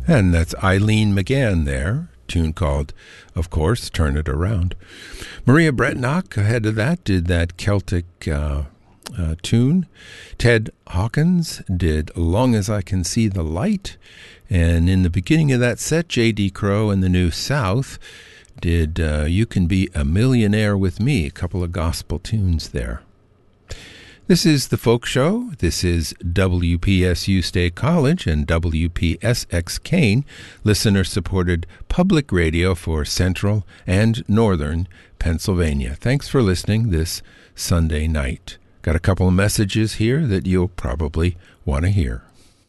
And that's Eileen McGann there. Tune called, of course, Turn It Around. Maria Bretnock, ahead of that, did that Celtic tune. Ted Hawkins did Long As I Can See the Light. And in the beginning of that set, J.D. Crowe and the New South did You Can Be a Millionaire with Me, a couple of gospel tunes there. This is The Folk Show. This is WPSU State College and WPSX Kane, listener-supported public radio for Central and Northern Pennsylvania. Thanks for listening this Sunday night. Got a couple of messages here that you'll probably want to hear.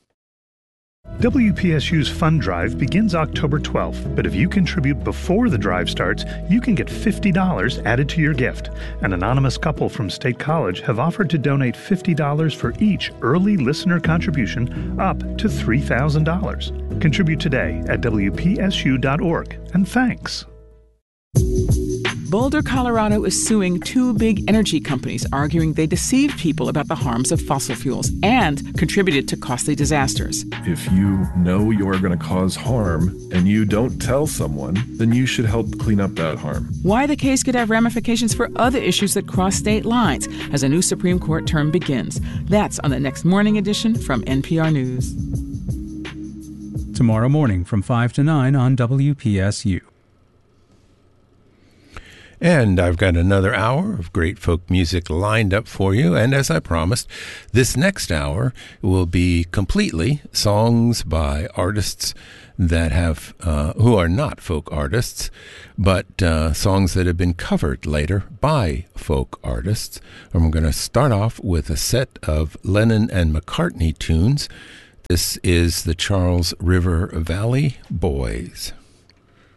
WPSU's Fund Drive begins October 12th, but if you contribute before the drive starts, you can get $50 added to your gift. An anonymous couple from State College have offered to donate $50 for each early listener contribution up to $3,000. Contribute today at WPSU.org, and thanks. Boulder, Colorado is suing two big energy companies, arguing they deceived people about the harms of fossil fuels and contributed to costly disasters. If you know you're going to cause harm and you don't tell someone, then you should help clean up that harm. Why the case could have ramifications for other issues that cross state lines as a new Supreme Court term begins. That's on the next morning edition from NPR News. Tomorrow morning from 5 to 9 on WPSU. And I've got another hour of great folk music lined up for you. And as I promised, this next hour will be completely songs by artists that have, who are not folk artists, but songs that have been covered later by folk artists. And we're going to start off with a set of Lennon and McCartney tunes. This is the Charles River Valley Boys.